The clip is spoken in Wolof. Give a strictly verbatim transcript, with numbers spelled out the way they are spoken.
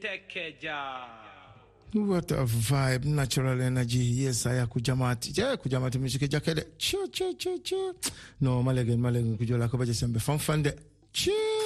What a vibe, natural energy. Yes, I kujamati. Yeah, kujamati music jakede. Chu chu chu chu. No, malegen malegen kujola ko baje sembe fanfande. Chu